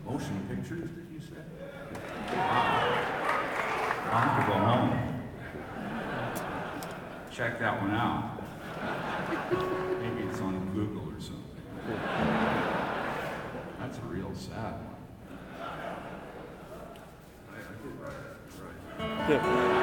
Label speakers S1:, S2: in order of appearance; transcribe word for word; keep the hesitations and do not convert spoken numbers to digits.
S1: Motion pictures, did you say? Wow. I'll have to go home. Check that one out. Maybe it's on Google or something. That's a real sad one. I, I did write it, right?
S2: Yeah.